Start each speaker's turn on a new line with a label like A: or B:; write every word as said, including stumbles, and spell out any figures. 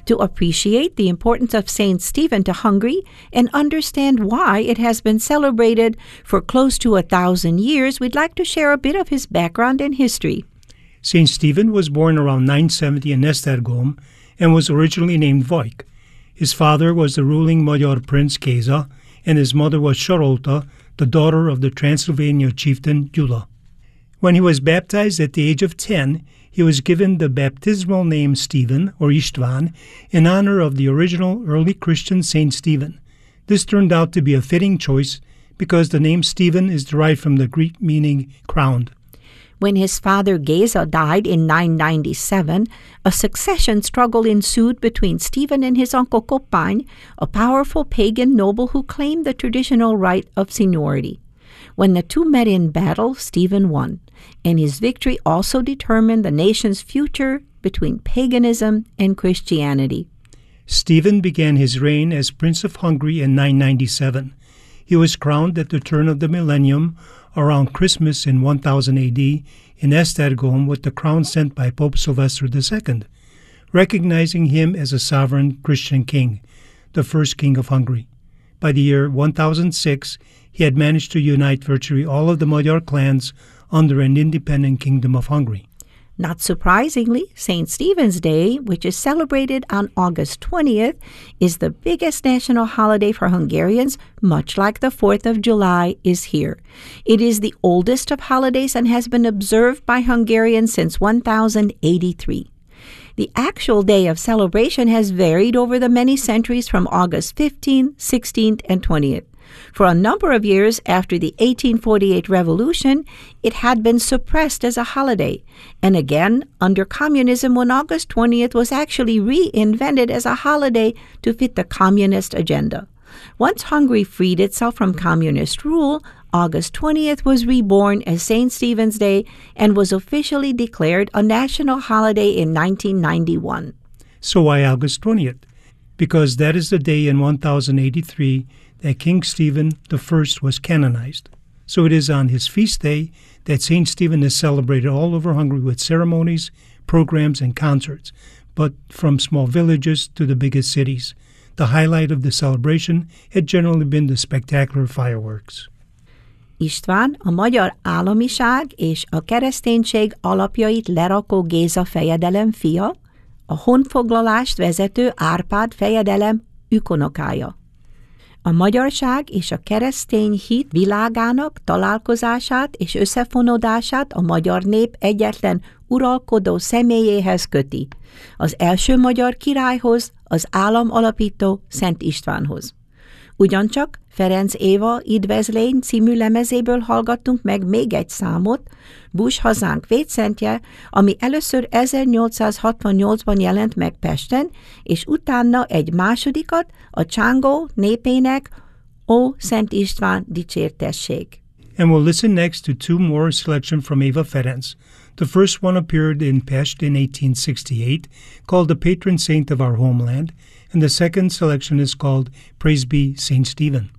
A: To appreciate the importance of Saint Stephen to Hungary and understand why it has been celebrated for close to a thousand years, we'd like to share a bit of his background and history.
B: Saint Stephen was born around nine seventy in Esztergom and was originally named Vajk. His father was the ruling Magyar prince Géza, and his mother was Sarolta, the daughter of the Transylvania chieftain Gyula. When he was baptized at the age of ten, he was given the baptismal name Stephen, or István, in honor of the original early Christian Saint Stephen. This turned out to be a fitting choice because the name Stephen is derived from the Greek meaning crowned.
A: When his father Géza died in nine ninety-seven, a succession struggle ensued between Stephen and his uncle Koppány, a powerful pagan noble who claimed the traditional right of seniority. When the two met in battle, Stephen won, and his victory also determined the nation's future between paganism and Christianity.
B: Stephen began his reign as Prince of Hungary in nine ninety-seven. He was crowned at the turn of the millennium around Christmas in one thousand A D in Esztergom with the crown sent by Pope Sylvester the Second, recognizing him as a sovereign Christian king, the first king of Hungary. By the year one thousand six, he had managed to unite virtually all of the Magyar clans under an independent kingdom of Hungary.
A: Not surprisingly, Saint Stephen's Day, which is celebrated on August twentieth, is the biggest national holiday for Hungarians, much like the fourth of July is here. It is the oldest of holidays and has been observed by Hungarians since one thousand eighty-three. The actual day of celebration has varied over the many centuries from August fifteenth, sixteenth, and twentieth. For a number of years after the eighteen forty-eight revolution, it had been suppressed as a holiday, and again under communism when August twentieth was actually reinvented as a holiday to fit the communist agenda. Once Hungary freed itself from communist rule, August twentieth was reborn as Saint Stephen's Day and was officially declared a national holiday in nineteen ninety-one.
B: So why August twentieth? Because that is the day in one thousand eighty-three that King Stephen the First was canonized. So it is on his feast day that Saint Stephen is celebrated all over Hungary with ceremonies, programs, and concerts, but from small villages to the biggest cities. The highlight of the celebration had generally been the spectacular fireworks.
A: István a magyar államiság és a kereszténység alapjait lerakó Géza fejedelem fia, a honfoglalást vezető Árpád fejedelem ükunokája. A magyarság és a keresztény hit világának találkozását és összefonódását a magyar nép egyetlen uralkodó személyéhez köti, az első magyar királyhoz, az állam alapító Szent Istvánhoz. Ugyancsak Ferenc Éva Idvezlény című lemezéből hallgattunk meg még egy számot, Busz hazánk védszentje, ami először ezernyolcszázhatvannyolcban jelent meg Pesten, és utána egy másodikat a csángó népének Ó Szent István dicsértessék.
B: And we'll listen next to two more selections from Eva Ferenc. The first one appeared in Pest in eighteen sixty-eight, called the patron saint of our homeland, and the second selection is called Praise Be Saint Stephen.